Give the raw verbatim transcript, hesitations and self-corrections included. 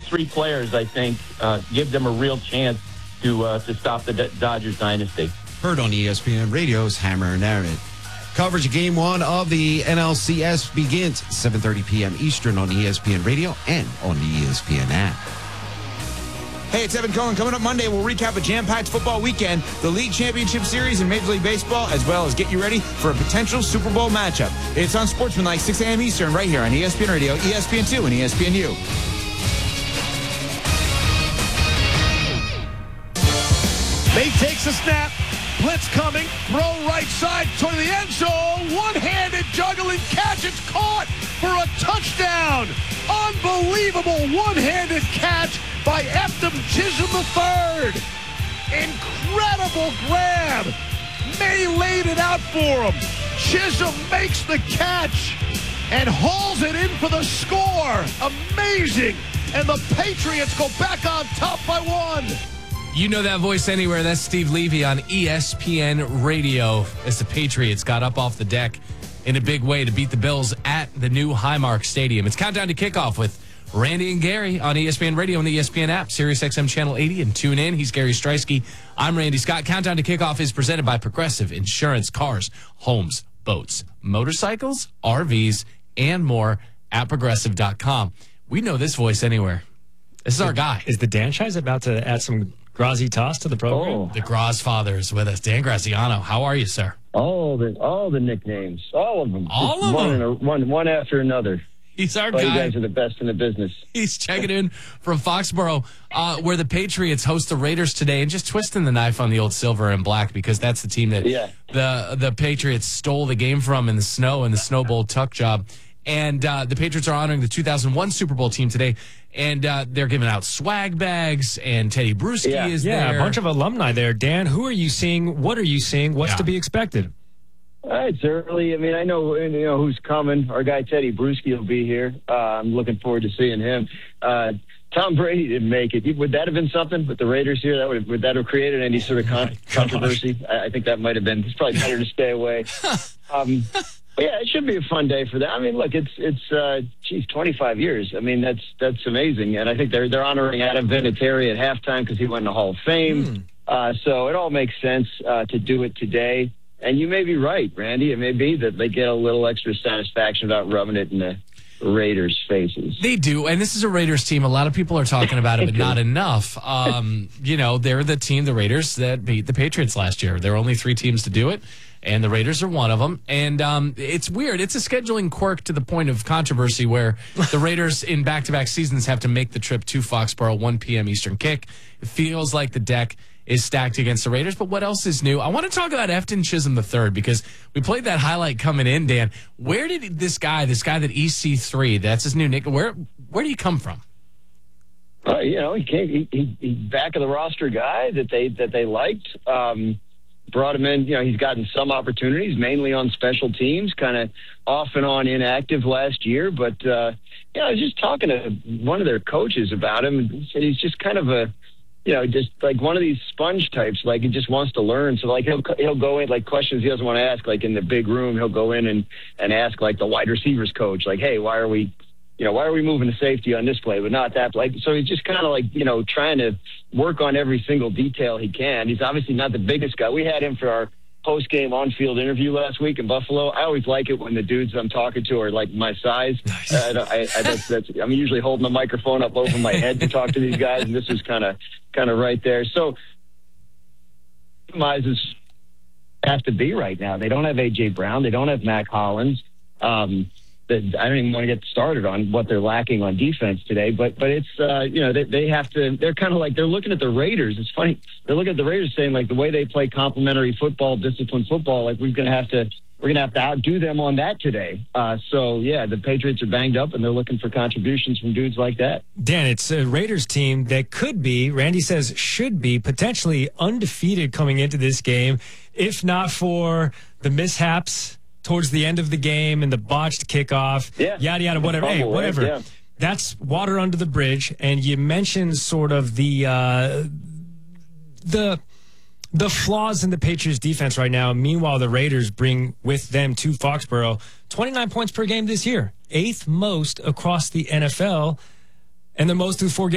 three players, I think, uh, give them a real chance to uh, to stop the D- Dodgers dynasty. Heard on E S P N Radio's Hammer and Aaron. Coverage of Game One of the N L C S begins seven thirty p.m. Eastern on E S P N Radio and on the E S P N app. Hey, it's Evan Cohen. Coming up Monday, we'll recap a jam-packed football weekend, the League Championship Series in Major League Baseball, as well as get you ready for a potential Super Bowl matchup. It's on Sportsmanlike, six a.m. Eastern, right here on E S P N Radio, E S P N two, and E S P N U. May takes a snap. Blitz coming. Throw right side to the end zone. One-handed juggling catch. It's caught for a touchdown. Unbelievable one-handed catch by Eftham Chisholm the third. Incredible grab. May laid it out for him. Chisholm makes the catch and hauls it in for the score. Amazing. And the Patriots go back on top by one. You know that voice anywhere. That's Steve Levy on E S P N Radio as the Patriots got up off the deck in a big way to beat the Bills at the new Highmark Stadium. It's countdown to kickoff with Randy and Gary on E S P N Radio and the E S P N app, Sirius X M Channel eighty, and tune in. He's Gary Streisky. I'm Randy Scott. Countdown to kickoff is presented by Progressive Insurance, cars, homes, boats, motorcycles, R Vs, and more at progressive dot com. We know this voice anywhere. This is our guy. Is the Dan Shies about to add some Grazi toss to the program? Oh. The Graz father is with us. Dan Graziano, how are you, sir? All the all the nicknames, all of them, All Just of one them? in a, one one after another. He's our Well, you guy. guys are the best in the business. He's checking in from Foxborough, uh, where the Patriots host the Raiders today, and just twisting the knife on the old silver and black because that's the team that Yeah. the the Patriots stole the game from in the snow in the Snow Bowl tuck job. And uh, the Patriots are honoring the two thousand one Super Bowl team today, and uh, they're giving out swag bags, and Teddy Bruschi Yeah. is Yeah, there. a bunch of alumni there. Dan, who are you seeing? What are you seeing? What's Yeah. to be expected? All right, it's early. I mean, I know you know who's coming. Our guy Teddy Bruschi will be here. Uh, I'm looking forward to seeing him. Uh, Tom Brady didn't make it. Would that have been something with the Raiders here? That would would that have created any sort of con- controversy? I, I think that might have been. It's probably better to stay away. Um, but yeah, it should be a fun day for them. I mean, look, it's it's uh, geez, twenty-five years. I mean, that's that's amazing, and I think they're they're honoring Adam Vinatieri at halftime because he went in the Hall of Fame. Hmm. Uh, so it all makes sense uh, to do it today. And you may be right, Randy. It may be that they get a little extra satisfaction about rubbing it in the Raiders' faces. They do, and this is a Raiders team. A lot of people are talking about it, but not enough. Um, you know, they're the team, the Raiders, that beat the Patriots last year. There are only three teams to do it, and the Raiders are one of them. And um, it's weird. It's a scheduling quirk to the point of controversy where the Raiders in back-to-back seasons have to make the trip to Foxborough, one p.m. Eastern kick. It feels like the deck is stacked against the Raiders, but what else is new? I want to talk about Efton Chisholm the third because we played that highlight coming in, Dan. Where did this guy, this guy that E C three, that's his new nick, where where do you come from? Uh, you know, he came. He, he, he back of the roster guy that they that they liked. Um, brought him in. You know, he's gotten some opportunities, mainly on special teams, kind of off and on inactive last year. But uh, you know, I was just talking to one of their coaches about him, and he said he's just kind of a, you know, just like one of these sponge types. Like he just wants to learn. So like he'll he'll go in like questions he doesn't want to ask. Like in the big room, he'll go in and and ask like the wide receivers coach, like, hey, why are we, you know, why are we moving the safety on this play, but not that? Like, so he's just kind of like, you know, trying to work on every single detail he can. He's obviously not the biggest guy. We had him for our post-game on-field interview last week in Buffalo. I always like it when the dudes I'm talking to are like my size. Nice. Uh, I, I, that's, that's, I'm usually holding the microphone up over my head to talk to these guys, and this was kind of kind of right there. So, compromises have to be right now. They don't have A J Brown. They don't have Mac Hollins. Um, I don't even want to get started on what they're lacking on defense today, but but it's uh, you know they, they have to. They're kind of like they're looking at the Raiders. It's funny. They're looking at the Raiders saying like the way they play complementary football, disciplined football. Like we're gonna have to we're gonna have to outdo them on that today. Uh, so yeah, the Patriots are banged up and they're looking for contributions from dudes like that. Dan, it's a Raiders team that could be, Randy says should be, potentially undefeated coming into this game, if not for the mishaps towards the end of the game and the botched kickoff, yeah. yada, yada, whatever. Fumble, hey, right? whatever. Yeah. That's water under the bridge. And you mentioned sort of the uh, the the flaws in the Patriots defense right now. Meanwhile, the Raiders bring with them to Foxborough twenty-nine points per game this year, eighth most across the N F L, and the most through four games.